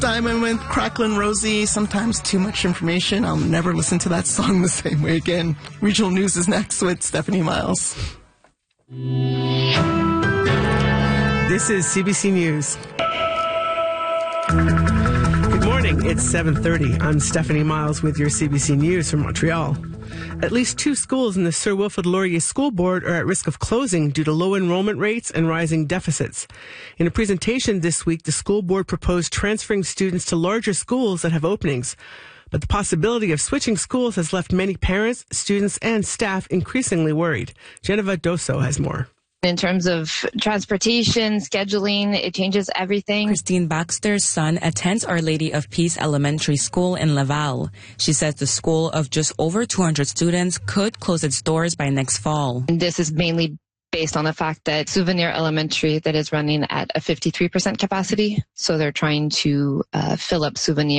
Diamond with Cracklin' Rosie. Sometimes too much information. I'll never listen to that song the same way again. Regional News is next with Stephanie Miles. This is CBC News. Good morning. It's 7:30. I'm Stephanie Miles with your CBC News from Montreal. At least 2 schools in the Sir Wilfrid Laurier School Board are at risk of closing due to low enrollment rates and rising deficits. In a presentation this week, the school board proposed transferring students to larger schools that have openings. But the possibility of switching schools has left many parents, students, and staff increasingly worried. Geneva Dosso has more. In terms of transportation, scheduling, it changes everything. Christine Baxter's son attends Our Lady of Peace Elementary School in Laval. She says the school of just over 200 students could close its doors by next fall. And this is mainly based on the fact that Souvenir Elementary that is running at a 53% capacity. So they're trying to fill up Souvenir.